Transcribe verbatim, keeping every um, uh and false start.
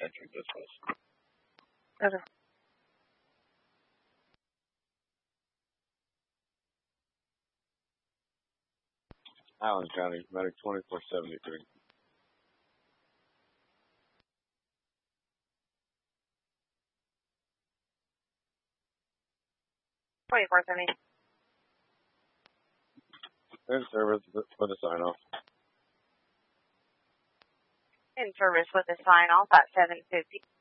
entering this house. Okay. Allen County, medic twenty-four seventy-three. twenty-four seventy. In service for the sign off. In service with a sign off at seven fifty.